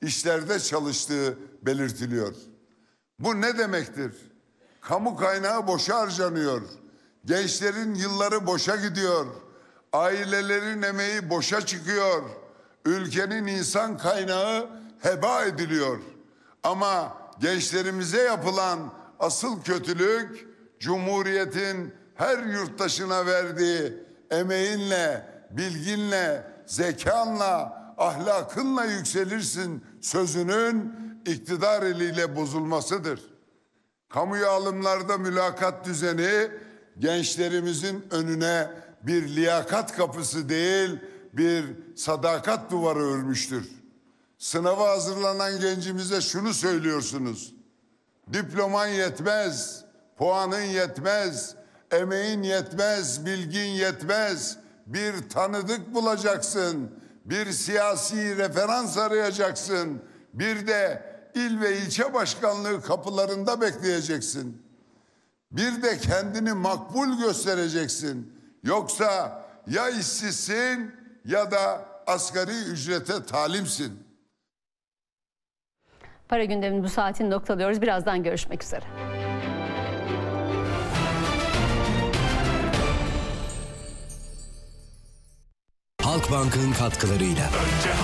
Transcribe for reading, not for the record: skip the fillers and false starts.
işlerde çalıştığı belirtiliyor. Bu ne demektir? Kamu kaynağı boşa harcanıyor. Gençlerin yılları boşa gidiyor. Ailelerin emeği boşa çıkıyor. Ülkenin insan kaynağı heba ediliyor. Ama gençlerimize yapılan asıl kötülük, Cumhuriyet'in her yurttaşına verdiği emeğinle, bilginle, zekanla, ahlakınla yükselirsin sözünün iktidar eliyle bozulmasıdır. Kamuya alımlarda mülakat düzeni gençlerimizin önüne bir liyakat kapısı değil, bir sadakat duvarı örmüştür. Sınava hazırlanan gencimize şunu söylüyorsunuz: diploman yetmez, puanın yetmez, emeğin yetmez, bilgin yetmez. Bir tanıdık bulacaksın, bir siyasi referans arayacaksın, bir de il ve ilçe başkanlığı kapılarında bekleyeceksin. Bir de kendini makbul göstereceksin. Yoksa ya işsizsin ya da asgari ücrete talimsin. Para gündemini bu saatini noktalıyoruz. Birazdan görüşmek üzere. Halkbank'ın katkılarıyla.